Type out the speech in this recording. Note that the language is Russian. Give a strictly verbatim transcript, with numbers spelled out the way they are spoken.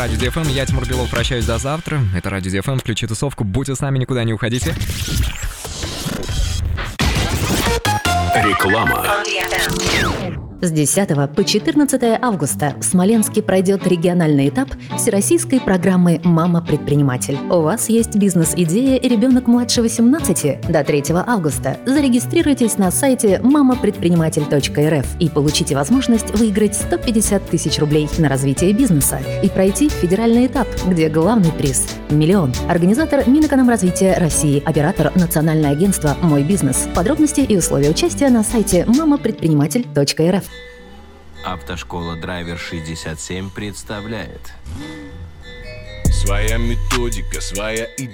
Радио ди эф эм. Я, Тимур Белов, прощаюсь до завтра. Это Радио ди эф эм. Включи тусовку. Будьте с нами, никуда не уходите. Реклама. С десятого по четырнадцатое августа в Смоленске пройдет региональный этап всероссийской программы «Мама-предприниматель». У вас есть бизнес-идея и ребенок младше восемнадцати? До третьего августа зарегистрируйтесь на сайте мама предприниматель точка эр эф и получите возможность выиграть сто пятьдесят тысяч рублей на развитие бизнеса и пройти федеральный этап, где главный приз – миллион. Организатор Минэкономразвития России, оператор Национальное агентство «Мой бизнес». Подробности и условия участия на сайте мама предприниматель точка эр эф. Автошкола Драйвер шестьдесят семь представляет. Своя методика, своя идея.